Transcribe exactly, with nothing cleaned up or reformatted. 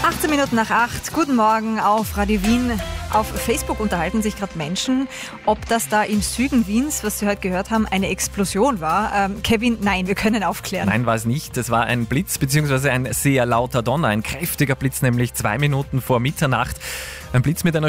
achtzehn Minuten nach acht. Guten Morgen auf Radio Wien. Auf Facebook unterhalten sich gerade Menschen, ob das da im Süden Wiens, was Sie heute gehört haben, eine Explosion war. Ähm, Kevin, nein, wir können aufklären. Nein, war es nicht. Es war ein Blitz bzw. ein sehr lauter Donner. Ein kräftiger Blitz, nämlich zwei Minuten vor Mitternacht. Ein Blitz mit einer